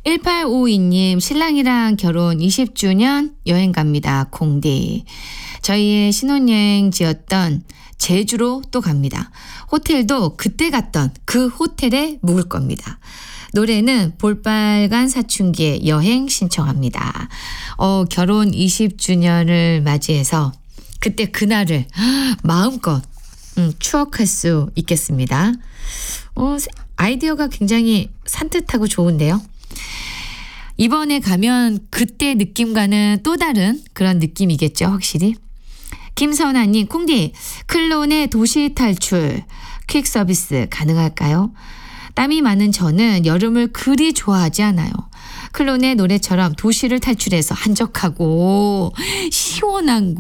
1852님, 신랑이랑 결혼 20주년 여행 갑니다. 공디. 저희의 신혼여행지였던 제주로 또 갑니다. 호텔도 그때 갔던 그 호텔에 묵을 겁니다. 노래는 볼빨간 사춘기의 여행 신청합니다. 결혼 20주년을 맞이해서 그때 그날을 마음껏 추억할 수 있겠습니다. 아이디어가 굉장히 산뜻하고 좋은데요. 이번에 가면 그때 느낌과는 또 다른 그런 느낌이겠죠, 확실히. 김선아님, 콩디, 클론의 도시 탈출 퀵 서비스 가능할까요? 땀이 많은 저는 여름을 그리 좋아하지 않아요. 클론의 노래처럼 도시를 탈출해서 한적하고 시원한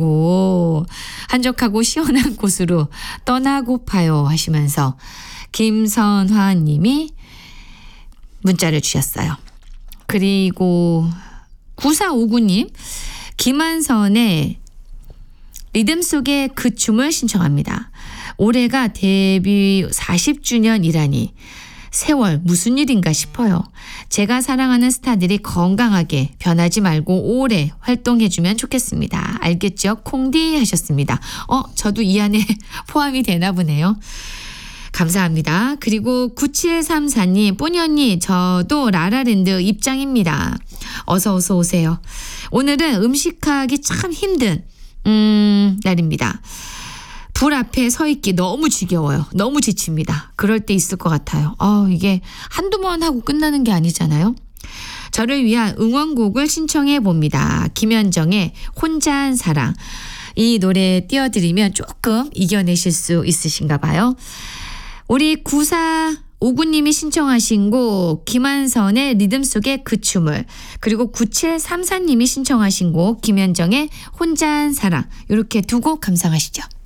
곳으로 떠나고파요 하시면서 김선화 님이 문자를 주셨어요. 그리고 9459님, 김한선의 리듬 속의 그 춤을 신청합니다. 올해가 데뷔 40주년이라니 세월 무슨 일인가 싶어요. 제가 사랑하는 스타들이 건강하게 변하지 말고 오래 활동해주면 좋겠습니다. 알겠죠? 콩디 하셨습니다. 저도 이 안에 포함이 되나 보네요. 감사합니다. 그리고 9734님, 뽀니 언니, 저도 라라랜드 입장입니다. 어서 오세요. 오늘은 음식하기 참 힘든 날입니다. 불 앞에 서 있기 너무 지겨워요. 너무 지칩니다. 그럴 때 있을 것 같아요. 이게 한두 번 하고 끝나는 게 아니잖아요. 저를 위한 응원곡을 신청해 봅니다. 김현정의 혼자 한 사랑. 이 노래 띄워드리면 조금 이겨내실 수 있으신가 봐요. 우리 9459님이 신청하신 곡 김한선의 리듬 속의 그 춤을, 그리고 9734님이 신청하신 곡 김현정의 혼자 한 사랑, 이렇게 두 곡 감상하시죠.